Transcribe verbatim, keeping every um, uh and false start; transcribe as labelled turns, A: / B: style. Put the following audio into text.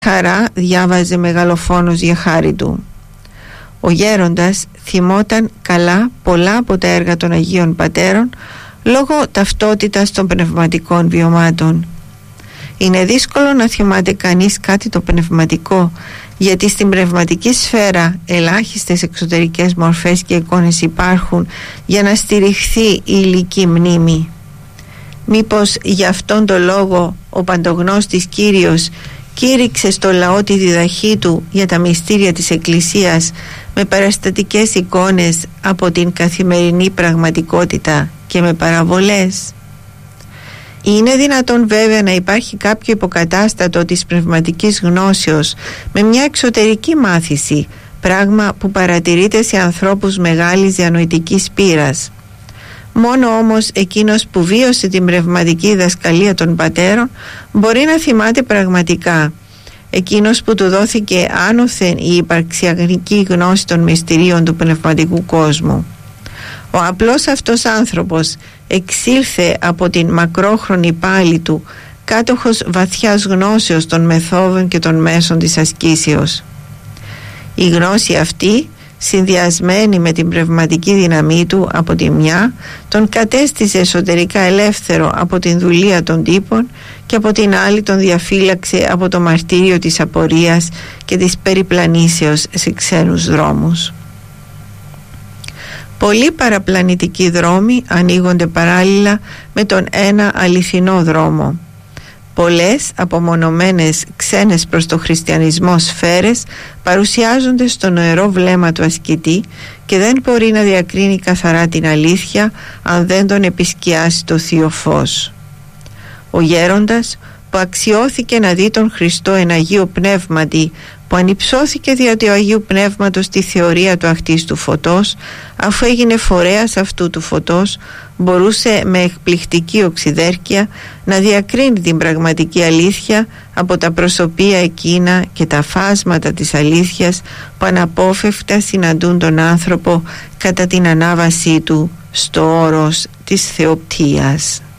A: χαρά διάβαζε μεγαλοφόνος για χάρη του. Ο γέροντας θυμόταν καλά πολλά από τα έργα των Αγίων Πατέρων λόγω ταυτότητας των πνευματικών βιωμάτων. Είναι δύσκολο να θυμάται κανείς κάτι το πνευματικό, γιατί στην πνευματική σφαίρα ελάχιστες εξωτερικές μορφές και εικόνες υπάρχουν για να στηριχθεί η υλική μνήμη. Μήπως γι' αυτόν τον λόγο ο παντογνώστης Κύριος κήρυξε στο λαό τη διδαχή του για τα μυστήρια της Εκκλησίας με παραστατικές εικόνες από την καθημερινή πραγματικότητα και με παραβολές? Είναι δυνατόν βέβαια να υπάρχει κάποιο υποκατάστατο της πνευματικής γνώσεως με μια εξωτερική μάθηση, πράγμα που παρατηρείται σε ανθρώπους μεγάλης διανοητικής πείρας. Μόνο όμως εκείνος που βίωσε την πνευματική διδασκαλία των πατέρων μπορεί να θυμάται πραγματικά. Εκείνος που του δόθηκε άνωθεν η υπαρξιακή γνώση των μυστηρίων του πνευματικού κόσμου. Ο απλός αυτός άνθρωπος εξήλθε από την μακρόχρονη πάλη του κάτοχος βαθιάς γνώσεως των μεθόδων και των μέσων της ασκήσεως. Η γνώση αυτή, συνδυασμένη με την πνευματική δύναμή του από τη μια, τον κατέστησε εσωτερικά ελεύθερο από την δουλεία των τύπων και από την άλλη τον διαφύλαξε από το μαρτύριο της απορίας και της περιπλανήσεως σε ξένους δρόμους. Πολλοί παραπλανητικοί δρόμοι ανοίγονται παράλληλα με τον ένα αληθινό δρόμο. Πολλές απομονωμένες ξένες προς το χριστιανισμό σφαίρες παρουσιάζονται στο νοερό βλέμμα του ασκητή και δεν μπορεί να διακρίνει καθαρά την αλήθεια αν δεν τον επισκιάσει το Θείο Φως. Ο γέροντας που αξιώθηκε να δει τον Χριστό εν Αγίου Πνεύματι, που ανυψώθηκε δια του Αγίου Πνεύματος τη θεωρία του αχτίστου φωτός, αφού έγινε φορέας αυτού του φωτός, μπορούσε με εκπληκτική οξυδέρκεια να διακρίνει την πραγματική αλήθεια από τα προσωπία εκείνα και τα φάσματα της αλήθειας που αναπόφευκτα συναντούν τον άνθρωπο κατά την ανάβασή του στο όρος της θεοπτείας.